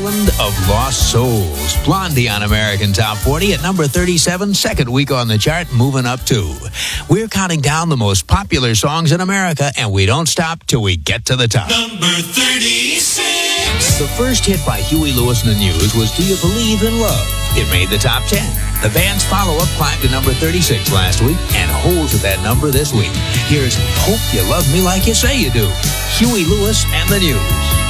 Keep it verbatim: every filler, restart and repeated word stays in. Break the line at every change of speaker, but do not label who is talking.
Island of Lost Souls. Blondie on American Top forty at number thirty-seven, second week on the chart, moving up two. We're counting down the most popular songs in America, and we don't stop till we get to the top.
Number thirty-six.
The first hit by Huey Lewis and the News was Do You Believe in Love? It made the top ten. The band's follow-up climbed to number thirty-six last week and holds at that number this week. Here's Hope You Love Me Like You Say You Do. Huey Lewis and the News.